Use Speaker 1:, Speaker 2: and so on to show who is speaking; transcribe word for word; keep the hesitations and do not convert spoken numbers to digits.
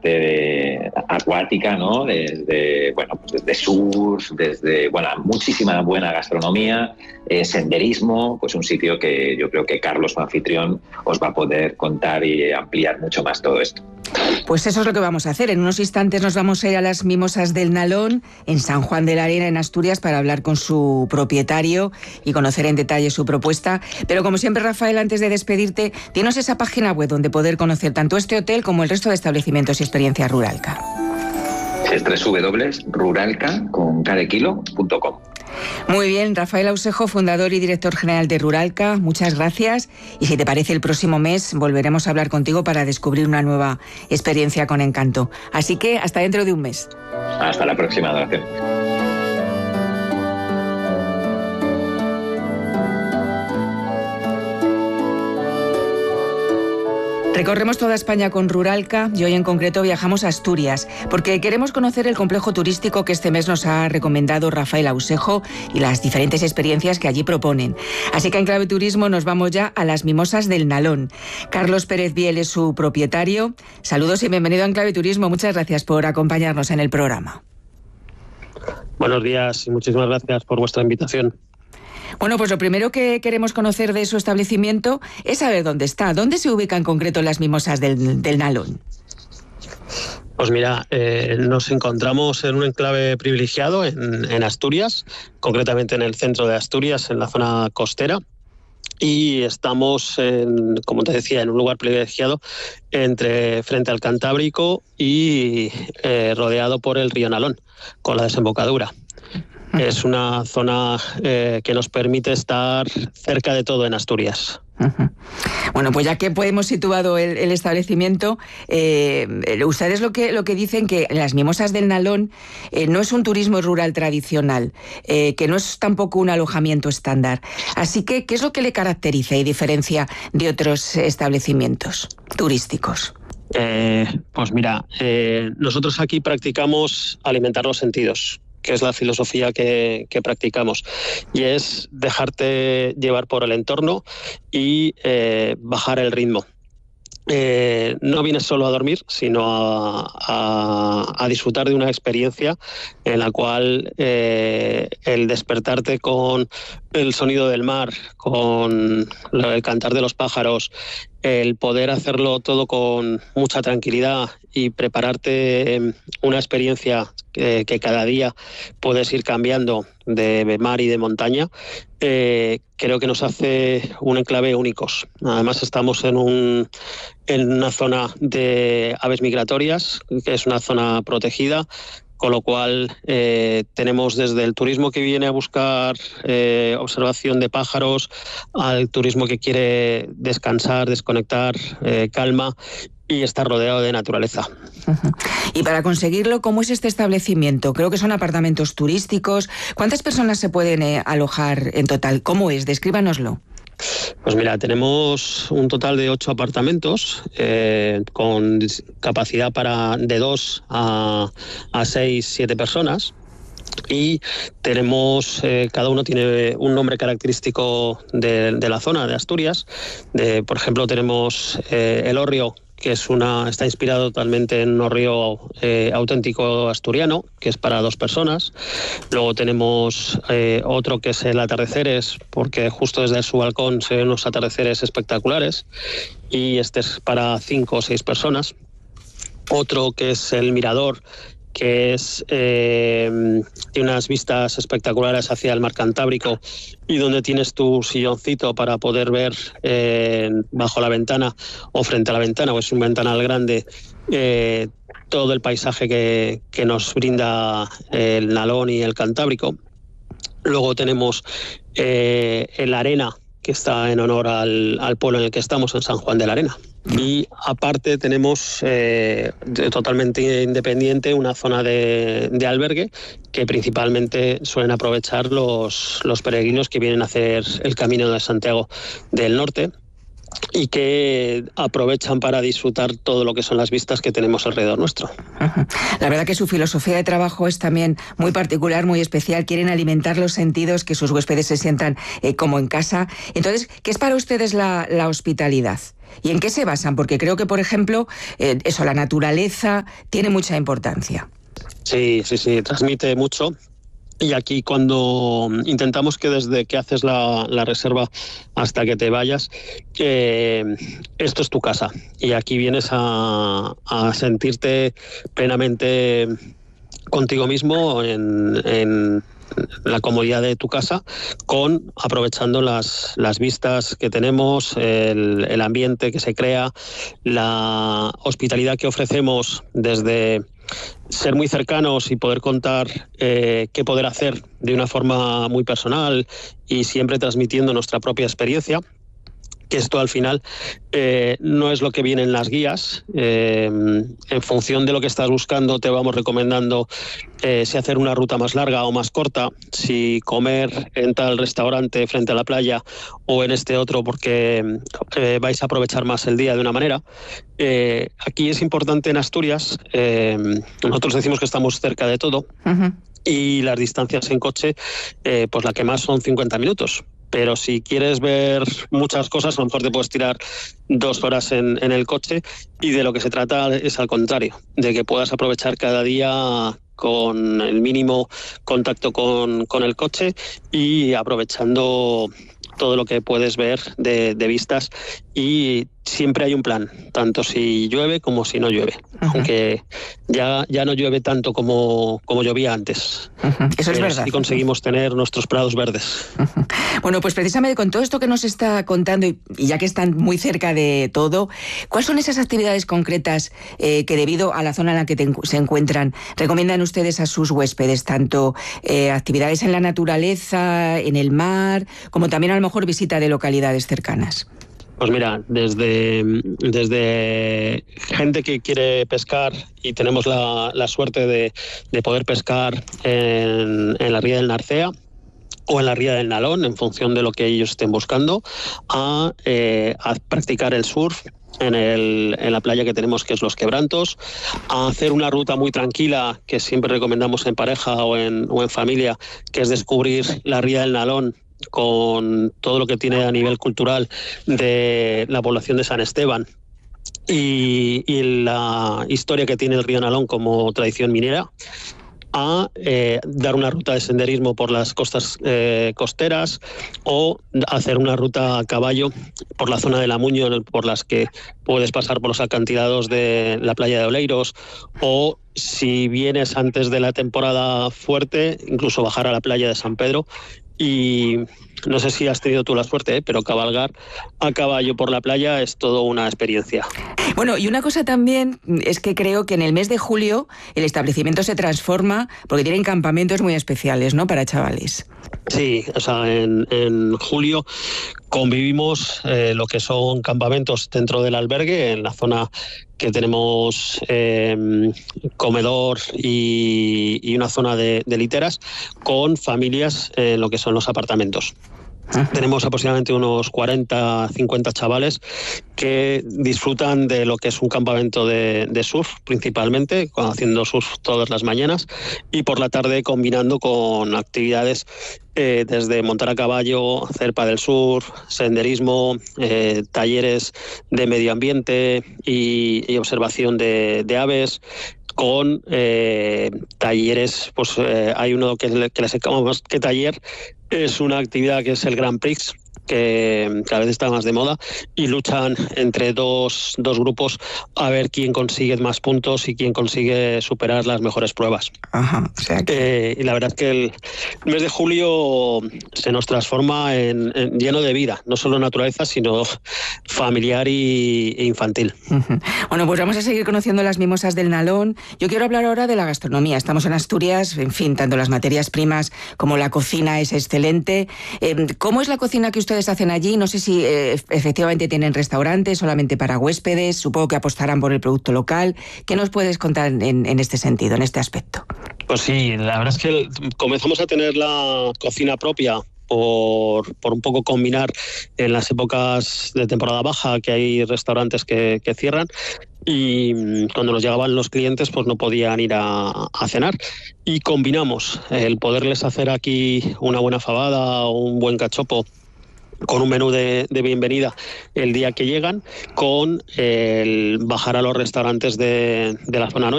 Speaker 1: parte de, acuática, ¿no? Desde, bueno, pues desde surf, desde, bueno, muchísima buena gastronomía, eh, senderismo, pues un sitio que yo creo que Carlos, su anfitrión, os va a poder contar y ampliar mucho más todo esto.
Speaker 2: Pues eso es lo que vamos a hacer. En unos instantes nos vamos a ir a las Mimosas del Nalón, en San Juan de la Arena, en Asturias, para hablar con su propietario y conocer en detalle su propuesta. Pero como siempre, Rafael, antes de despedirte, tienes esa página web donde poder conocer tanto este hotel como el resto de establecimientos y experiencias Ruralca.
Speaker 1: Es doble u doble u doble u punto ruralca con k de kilo punto com.
Speaker 2: Muy bien, Rafael Ausejo, fundador y director general de Ruralca, muchas gracias. Y si te parece, el próximo mes volveremos a hablar contigo para descubrir una nueva experiencia con Encanto. Así que hasta dentro de un mes.
Speaker 1: Hasta la próxima, gracias.
Speaker 2: Recorremos toda España con Ruralca y hoy en concreto viajamos a Asturias, porque queremos conocer el complejo turístico que este mes nos ha recomendado Rafael Ausejo y las diferentes experiencias que allí proponen. Así que en Clave Turismo nos vamos ya a las Mimosas del Nalón. Carlos Pérez Biel es su propietario. Saludos y bienvenido a Enclave Turismo. Muchas gracias por acompañarnos en el programa.
Speaker 3: Buenos días y muchísimas gracias por vuestra invitación.
Speaker 2: Bueno, pues lo primero que queremos conocer de su establecimiento es saber dónde está, dónde se ubican en concreto las Mimosas del, del Nalón.
Speaker 3: Pues mira, eh, nos encontramos en un enclave privilegiado en, en Asturias, concretamente en el centro de Asturias, en la zona costera. Y estamos, en, como te decía, en un lugar privilegiado entre frente al Cantábrico y eh, rodeado por el río Nalón, con la desembocadura. Es una zona eh, que nos permite estar cerca de todo en Asturias.
Speaker 2: Uh-huh. Bueno, pues ya que hemos situado el, el establecimiento, eh, ustedes lo que, lo que dicen que las Mimosas del Nalón eh, no es un turismo rural tradicional, eh, que no es tampoco un alojamiento estándar. Así que, ¿qué es lo que le caracteriza y diferencia de otros establecimientos turísticos?
Speaker 3: Eh, pues mira, eh, nosotros aquí practicamos alimentar los sentidos, que es la filosofía que, que practicamos, y es dejarte llevar por el entorno y eh, bajar el ritmo. Eh, no vienes solo a dormir, sino a, a, a disfrutar de una experiencia en la cual eh, el despertarte con el sonido del mar, con el cantar de los pájaros, el poder hacerlo todo con mucha tranquilidad y prepararte una experiencia que, que cada día puedes ir cambiando de mar y de montaña, eh, creo que nos hace un enclave únicos. Además estamos en, un, en una zona de aves migratorias, que es una zona protegida, con lo cual eh, tenemos desde el turismo que viene a buscar eh, observación de pájaros, al turismo que quiere descansar, desconectar, eh, calma y estar rodeado de naturaleza.
Speaker 2: Uh-huh. Y para conseguirlo, ¿cómo es este establecimiento? Creo que son apartamentos turísticos. ¿Cuántas personas se pueden eh, alojar en total? ¿Cómo es? Descríbanoslo.
Speaker 3: Pues mira, tenemos un total de ocho apartamentos eh, con capacidad para de dos a, a seis, siete personas. Y tenemos, eh, cada uno tiene un nombre característico de, de la zona de Asturias. De, por ejemplo, tenemos eh, El Hórreo, que es una, está inspirado totalmente en un río eh, auténtico asturiano, que es para dos personas. Luego tenemos eh, otro que es el Atardeceres, porque justo desde su balcón se ven unos atardeceres espectaculares, y este es para cinco o seis personas. Otro que es el Mirador, que es eh, tiene unas vistas espectaculares hacia el mar Cantábrico y donde tienes tu silloncito para poder ver eh, bajo la ventana o frente a la ventana, o es un ventanal grande, eh, todo el paisaje que, que nos brinda el Nalón y el Cantábrico. Luego tenemos eh, el Arena, que está en honor al, al pueblo en el que estamos, en San Juan de la Arena. Y aparte tenemos eh, totalmente independiente una zona de, de albergue que principalmente suelen aprovechar los, los peregrinos que vienen a hacer el Camino de Santiago del Norte. y que aprovechan para disfrutar todo lo que son las vistas que tenemos alrededor nuestro.
Speaker 2: La verdad que su filosofía de trabajo es también muy particular, muy especial. Quieren alimentar los sentidos, que sus huéspedes se sientan eh, como en casa. Entonces, ¿qué es para ustedes la, la hospitalidad? ¿Y en qué se basan? Porque creo que, por ejemplo, eh, eso, la naturaleza tiene mucha importancia.
Speaker 3: Sí, sí, sí, transmite mucho. Y aquí cuando intentamos que desde que haces la, la reserva hasta que te vayas, eh, esto es tu casa. Y aquí vienes a, a sentirte plenamente contigo mismo en, en la comodidad de tu casa, con aprovechando las, las vistas que tenemos, el, el ambiente que se crea, la hospitalidad que ofrecemos desde ser muy cercanos y poder contar eh, qué poder hacer de una forma muy personal y siempre transmitiendo nuestra propia experiencia. Que esto al final eh, no es lo que viene en las guías. Eh, en función de lo que estás buscando te vamos recomendando eh, si hacer una ruta más larga o más corta, si comer en tal restaurante frente a la playa o en este otro porque eh, vais a aprovechar más el día de una manera. Eh, aquí es importante en Asturias, eh, nosotros decimos que estamos cerca de todo. Uh-huh. Y las distancias en coche, eh, pues la que más son cincuenta minutos. Pero si quieres ver muchas cosas, a lo mejor te puedes tirar dos horas en, en el coche, y de lo que se trata es al contrario, de que puedas aprovechar cada día con el mínimo contacto con, con el coche y aprovechando todo lo que puedes ver de, de vistas, y siempre hay un plan, tanto si llueve como si no llueve. Uh-huh. Aunque ya, ya no llueve tanto como, como llovía antes.
Speaker 2: Uh-huh. Eso es
Speaker 3: Pero
Speaker 2: verdad.
Speaker 3: sí conseguimos tener nuestros prados verdes.
Speaker 2: Uh-huh. Bueno, pues precisamente con todo esto que nos está contando, y, y ya que están muy cerca de todo, ¿cuáles son esas actividades concretas eh, que debido a la zona en la que te, se encuentran recomiendan ustedes a sus huéspedes? Tanto eh, actividades en la naturaleza, en el mar, como también a lo mejor visita de localidades cercanas.
Speaker 3: Pues mira, desde, desde gente que quiere pescar, y tenemos la, la suerte de, de poder pescar en, en la ría del Narcea o en la ría del Nalón, en función de lo que ellos estén buscando, a, eh, a practicar el surf en, el, en la playa que tenemos, que es Los Quebrantos, a hacer una ruta muy tranquila que siempre recomendamos en pareja o en, o en familia, que es descubrir la ría del Nalón, con todo lo que tiene a nivel cultural de la población de San Esteban y, y la historia que tiene el río Nalón como tradición minera, a eh, dar una ruta de senderismo por las costas eh, costeras, o hacer una ruta a caballo por la zona de La Muño, por las que puedes pasar por los acantilados de la playa de Oleiros, o si vienes antes de la temporada fuerte, incluso bajar a la playa de San Pedro. Y no sé si has tenido tú la suerte, ¿eh? pero cabalgar a caballo por la playa es todo una experiencia.
Speaker 2: Bueno, y una cosa también es que creo que en el mes de julio el establecimiento se transforma porque tienen campamentos muy especiales, ¿no?, para chavales.
Speaker 3: Sí, o sea, en, en julio convivimos eh, lo que son campamentos dentro del albergue, en la zona que tenemos eh, comedor y, y una zona de, de literas, con familias en lo que son los apartamentos. Tenemos aproximadamente unos cuarenta, cincuenta chavales que disfrutan de lo que es un campamento de, de surf, principalmente, haciendo surf todas las mañanas, y por la tarde combinando con actividades eh, desde montar a caballo, hacer paddle surf, senderismo, eh, talleres de medio ambiente y, y observación de, de aves, con eh, talleres. Pues eh, hay uno que, que les llamamos que taller, es una actividad que es el Grand Prix, que cada vez está más de moda, y luchan entre dos, dos grupos a ver quién consigue más puntos y quién consigue superar las mejores pruebas.
Speaker 2: Ajá, o sea que...
Speaker 3: eh, y la verdad es que el mes de julio se nos transforma en, en lleno de vida, no solo naturaleza, sino familiar y, e infantil.
Speaker 2: Uh-huh. Bueno, pues vamos a seguir conociendo las mimosas del Nalón. Yo quiero hablar ahora de la gastronomía. Estamos en Asturias, en fin, tanto las materias primas como la cocina es excelente. Eh, ¿Cómo es la cocina que ustedes hacen allí? No sé si eh, efectivamente tienen restaurantes solamente para huéspedes, supongo que apostarán por el producto local. ¿Qué nos puedes contar en, en este sentido, en este aspecto?
Speaker 3: Pues sí, la verdad es que comenzamos a tener la cocina propia por, por un poco combinar en las épocas de temporada baja, que hay restaurantes que, que cierran, y cuando nos llegaban los clientes pues no podían ir a, a cenar, y combinamos el poderles hacer aquí una buena fabada o un buen cachopo con un menú de, de bienvenida el día que llegan, con el bajar a los restaurantes de, de la zona, ¿no?